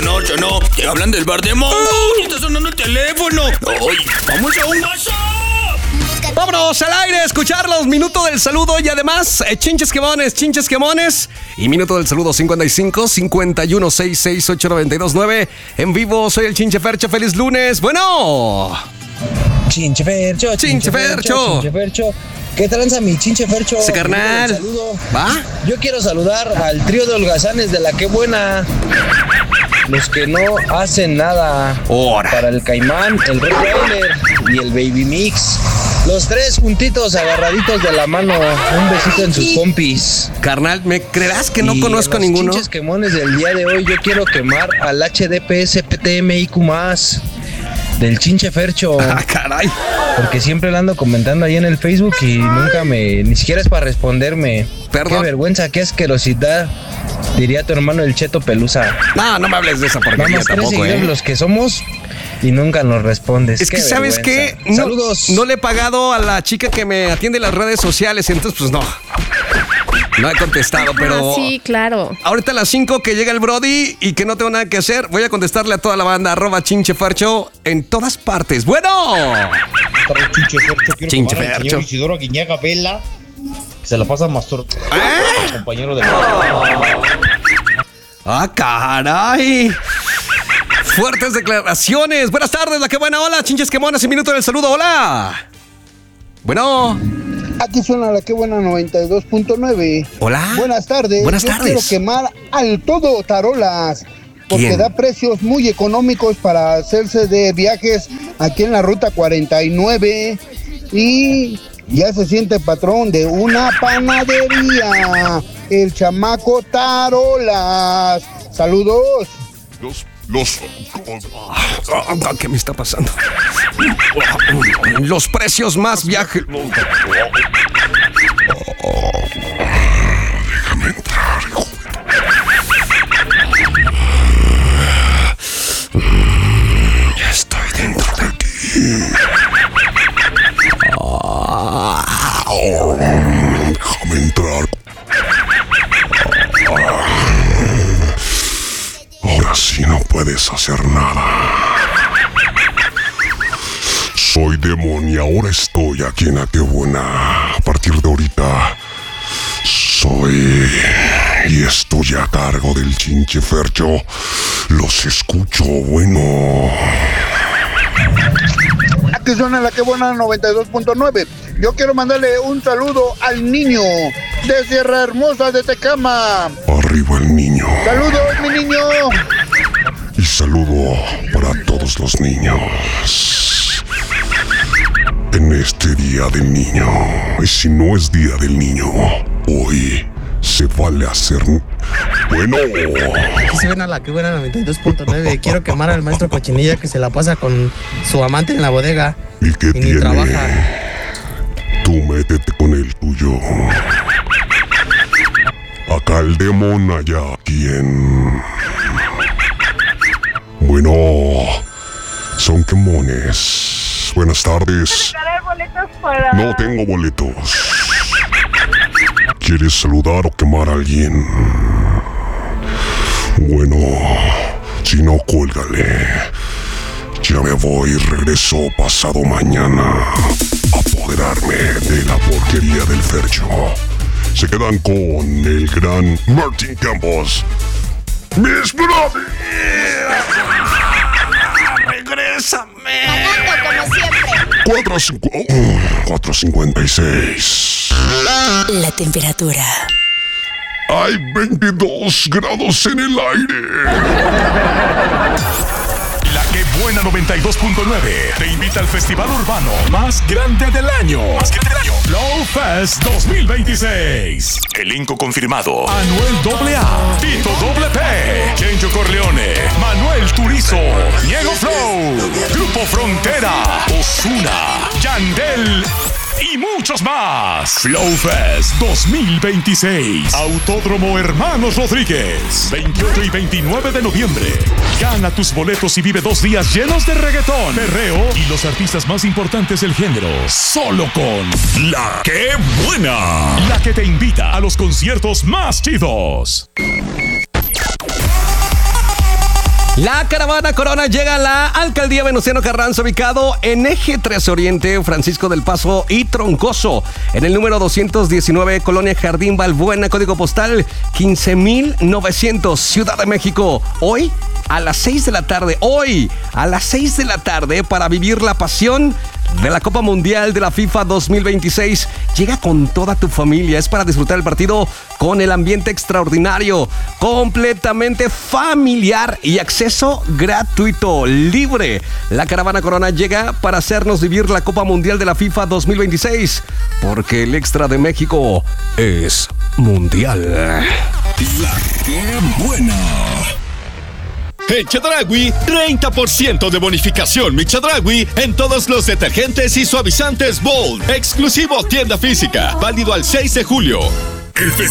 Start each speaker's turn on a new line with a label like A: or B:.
A: Sonó. Te hablan del bar de Mongo. Está sonando el teléfono. ¡Ay! ¡Vamos a un WhatsApp!
B: Vámonos al aire a escucharlos. Minuto del saludo y además chinches quemones. Y minuto del saludo 55 51 66 8929. En vivo, soy el Chinche Fercho. ¡Feliz lunes! Bueno.
C: Chinche Fercho. ¿Qué tranza mi Chinche Fercho?
B: Ese carnal.
C: Saludo.
B: ¿Va?
C: Yo quiero saludar al trío de holgazanes de la que buena. Los que no hacen nada.
B: Ora.
C: Para el Caimán, el Rottweiler y el Baby Mix. Los tres juntitos, agarraditos de la mano. Un besito en sus pompis.
B: Carnal, ¿me creerás que no
C: Y
B: conozco a
C: los
B: ninguno?
C: Chinches quemones del día de hoy, yo quiero quemar al HDPS PTMIQ+, del Chinche Fercho.
B: Ah, caray.
C: Porque siempre le ando comentando ahí en el Facebook y nunca ni siquiera es para responderme.
B: Perdón.
C: Qué vergüenza, qué asquerosidad, diría tu hermano el Cheto Pelusa.
B: No me hables de esa porquería
C: Vamos, 3
B: tampoco,
C: seguidores los que somos y nunca nos respondes.
B: Es que,
C: Qué
B: ¿sabes
C: vergüenza.
B: qué?
C: Saludos.
B: No le he pagado a la chica que me atiende las redes sociales, entonces pues no he contestado, pero...
D: Sí, claro.
B: Ahorita a las 5 que llega el Brody y que no tengo nada que hacer, voy a contestarle a toda la banda, @chinchefercho en todas partes. ¡Bueno!
E: Chinche Fercho, quiero
B: Chinche
E: quemar al
B: Fercho.
E: señor Isidoro Aguiñaga Vela, que se la pasa masturbando al compañero de...
B: ¡Ah, caray! Fuertes declaraciones. Buenas tardes, la que buena. Hola, chinches quemonas, y minuto del saludo. Hola. Bueno.
F: Aquí suena la que buena 92.9.
B: Hola.
F: Buenas tardes.
B: Buenas
F: Yo
B: tardes.
F: quiero quemar al todo Tarolas, porque
B: ¿Quién?
F: da precios muy económicos para hacerse de viajes aquí en la ruta 49 y ya se siente patrón de una panadería, el chamaco Tarolas. Saludos.
B: ¿Qué me está pasando? Los precios más viajes.
G: Déjame entrar, hijo. Ya estoy dentro de ti. Déjame entrar. Ahora sí no puedes hacer nada. Soy demonio y ahora estoy aquí en Aquebuena. A partir de ahorita soy y estoy a cargo del Chinche Fercho. Los escucho, bueno.
F: Aquí suena la que buena 92.9. Yo quiero mandarle un saludo al niño de Sierra Hermosa de Tecama.
G: Arriba el niño.
F: Saludos, mi niño.
G: Y saludo para todos los niños. En este día del niño. Y si no es día del niño, hoy se vale hacer... Bueno.
H: Aquí suena la que buena 92.9. Quiero quemar al maestro Cochinilla que se la pasa con su amante en la bodega.
G: ¿Y qué
H: Y ni
G: tiene?
H: trabaja.
G: Tú métete con el tuyo. Acá el demonio, allá quien... Bueno, son quemones. Buenas tardes. No tengo boletos. ¿Quieres saludar o quemar a alguien? Bueno, si no, cuélgale. Ya me voy, regreso pasado mañana a apoderarme de la porquería del Fercho. Se quedan con el gran Martín Campos. ¡Mis brothers!
B: ¡Regrésame!
I: Ganando como siempre.
G: 4:56.
I: La temperatura.
G: Hay 22 grados en el aire.
J: La que buena 92.9 te invita al festival urbano más grande del año. Flow Fest 2026. Elenco confirmado: Anuel AA, Tito P, Chencho Corleone, Manuel Turizo, Diego Flow, Grupo Frontera, Ozuna, Yandel y muchos más. Flow Fest 2026. Autódromo Hermanos Rodríguez. 28 y 29 de noviembre. Gana tus boletos y vive 2 días llenos de reggaetón, perreo y los artistas más importantes del género. Solo con La Que Buena. La que te invita a los conciertos más chidos.
B: La caravana Corona llega a la alcaldía Venustiano Carranza, ubicado en Eje 3 Oriente, Francisco del Paso y Troncoso, en el número 219, Colonia Jardín Balbuena, código postal 15900, Ciudad de México. Hoy a las 6 de la tarde, para vivir la pasión de la Copa Mundial de la FIFA 2026. Llega con toda tu familia. Es para disfrutar el partido con el ambiente extraordinario, completamente familiar y acceso gratuito, libre. La caravana Corona llega para hacernos vivir la Copa Mundial de la FIFA 2026, porque el extra de México es mundial.
J: La que buena. En Chedraui, 30% de bonificación Mi Chedraui en todos los detergentes y suavizantes Bold. Exclusivo tienda física, válido al 6 de julio. El